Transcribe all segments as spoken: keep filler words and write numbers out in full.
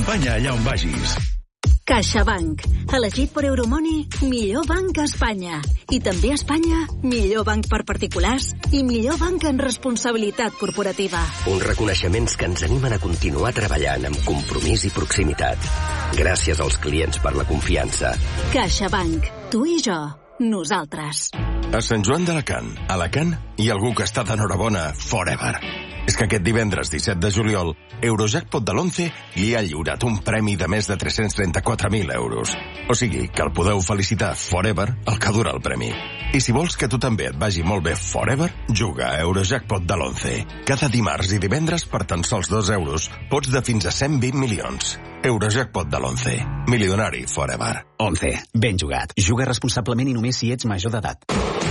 Acompanya allà on vagis. CaixaBank, elegit per Euromoney, millor banc a Espanya. I també a Espanya, millor banc per particulars i millor banc en responsabilitat corporativa. Uns reconeixements que ens animen a continuar treballant amb compromís i proximitat. Gràcies als clients per la confiança. CaixaBank, tu i jo, nosaltres. A Sant Joan d'Alacant, Alacant, hi ha algú que està d'enhorabona forever. És que aquest divendres disset de juliol, Eurojackpot de l'onze li ha lliurat un premi de més de tres-cents trenta-quatre mil euros. O sigui, que el podeu felicitar forever el que dura el premi. I si vols que tu també et vagi molt bé forever, juga a Eurojackpot de l'onze. Cada dimarts i divendres per tan sols dos euros pots de fins a cent vint milions. Eurojackpot de l'onze. Milionari forever. onze. Ben jugat. Juga responsablement i només si ets major d'edat.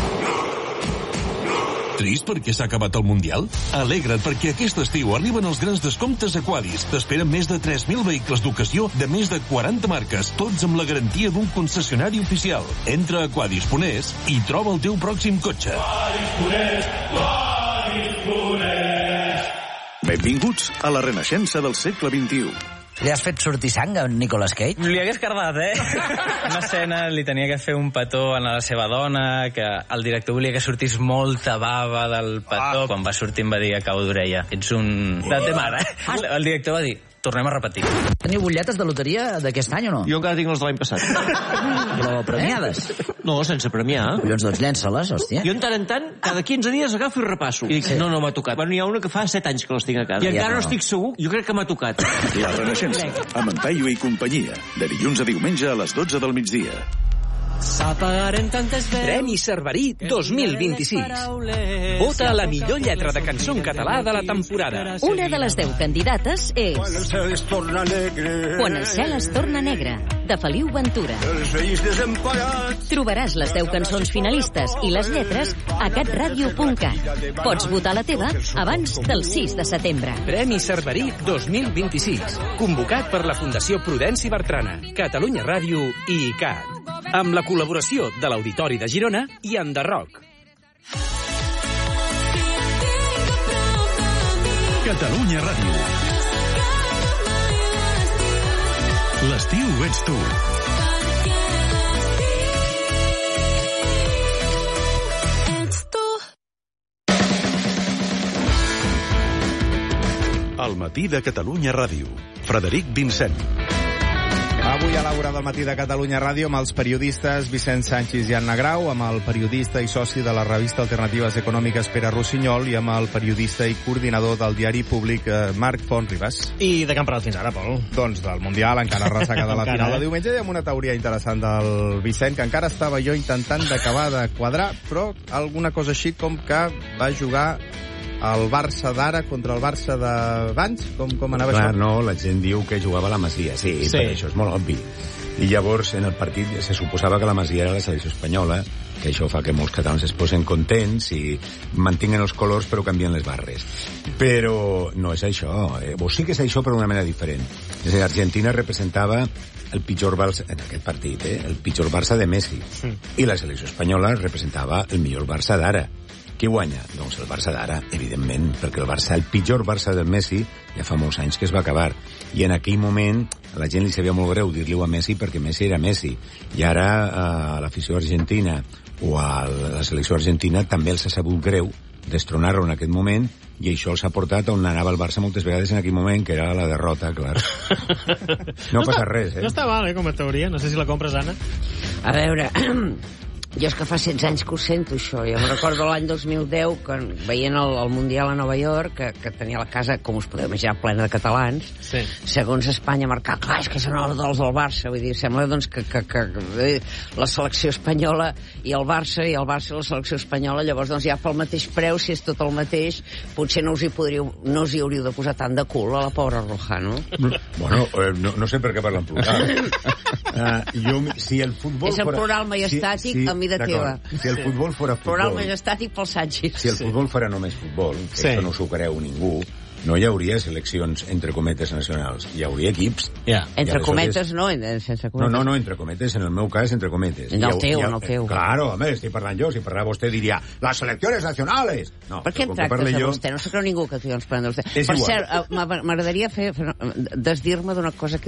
Trist perquè s'ha acabat el Mundial? Alegra't perquè aquest estiu arriben els grans descomptes a Quadis. T'esperen més de tres mil vehicles d'ocasió de més de quaranta marques, tots amb la garantia d'un concessionari oficial. Entra a quadis punt es i troba el teu pròxim cotxe. Quadis punt es, Quadis punt es. Benvinguts a la renaixença del segle vint-i-u. Li has fet sortir sang a Nicolas Cage? Li hagués cardat, eh? Una escena li tenia que fer un petó a la seva dona, que el director volia que sortís molta bava del petó. Ah. Quan va sortir em va dir a cau d'orella: ets un... de té mare. El director va dir: tornem a repetir. Teniu butlletes de loteria d'aquest any o no? Jo encara tinc les de l'any passat. Però premiades? No, sense premiar. Collons, doncs llença-les, hòstia. Jo en tant en tant, cada quinze dies agafo i repasso. I dic, sí. no, no m'ha tocat. Bueno, hi ha una que fa set anys que les tinc a casa. I encara ja no. no estic segur, jo crec que m'ha tocat. La renaixença, amb en Paio i companyia. De dilluns a diumenge a les dotze del migdia. Premi Cerverí dos mil vint-i-sis. Vota la millor lletra de cançó en català de la temporada. Una de les deu candidates és Quan el cel es torna negre, Quan el cel es torna negre, de Feliu Ventura. Trobaràs les deu cançons finalistes i les lletres a catradio punt cat. Pots votar la teva abans del sis de setembre. Premi Cerverí dos mil vint-i-sis. Convocat per la Fundació Prudenci Bertrana, Catalunya Ràdio i I C A T. Amb la col·laboració de l'Auditori de Girona i Enderroc. Catalunya Ràdio. L'estiu ets tu. Al matí de Catalunya Ràdio. Frederic Vincent. Avui a l'Hora del Matí de Catalunya Ràdio amb els periodistes Vicent Sanchis i Anna Grau, amb el periodista i soci de la revista Alternatives Econòmiques Pere Rossinyol i amb el periodista i coordinador del diari públic eh, Marc Fontribas. I de Camperols fins ara, Pol? Doncs del Mundial, encara ressaca de la encara, final de diumenge, i amb una teoria interessant del Vicent, que encara estava jo intentant d'acabar de quadrar, però alguna cosa així com que va jugar el Barça d'ara contra el Barça d'abans? Com, com anava Clar, això? no, la gent diu que jugava a la Masia, sí, sí. Però això és molt obvi. I llavors, en el partit, se suposava que la Masia era la selecció espanyola, que això fa que molts catalans es posen contents i mantinguen els colors però canvien les barres. Però no és això, eh? O sí que és això però d'una manera diferent. És a dir, Argentina representava el pitjor Barça, en aquest partit, eh? el pitjor Barça de Messi. Mm. I la selecció espanyola representava el millor Barça d'ara. Qui guanya? Doncs el Barça d'ara, evidentment, perquè el Barça, el pitjor Barça del Messi, ja fa molts anys que es va acabar. I en aquell moment a la gent li sabia molt greu dir-li-ho a Messi perquè Messi era Messi. I ara a l'afició argentina o a la selecció argentina també els ha sabut greu destronar-lo en aquest moment, i això els ha portat on anava el Barça moltes vegades en aquell moment, que era la derrota, clar. No, no passa està, res, eh? No està mal, eh, com a teoria. No sé si la compres, Anna. A veure... Jo és que fa setze anys que ho sento, això. Jo em recordo l'any dos mil deu, quan veient el, el Mundial a Nova York, que, que tenia la casa, com us podeu imaginar, plena de catalans. Sí. Segons Espanya marcar, clar, és que són els del Barça. Vull dir, sembla doncs, que, que, que la selecció espanyola i el Barça, i el Barça i la selecció espanyola, llavors doncs, ja pel mateix preu, si és tot el mateix, potser no us hi podríeu, no us hi hauríeu de posar tant de cul a la pobra Roja, no? Bueno, eh, no, no sé per què parlen plural. uh, jo, si el futbol és el fora... plural majestàtic, si, si... a mida teva. Si el futbol fora futbol... Plural majestàtic pel Sánchez. Si el futbol fora només futbol, que sí. Això no s'ho creu ningú, no hi hauria seleccions entre cometes nacionals. Hi hauria equips. Yeah. Entre cometes, no? En, sense cometes. No, no, no, entre cometes. En el meu cas, entre cometes. En el teu, en el teu. Claro, home, estic parlant jo. Si parlara vostè, diria les seleccions nacionals. No, per què em tractes de jo... vostè? No s'ho creu ningú que ens parlem de vostè. Per igual. Cert, m'agradaria fer, fer desdir-me d'una cosa que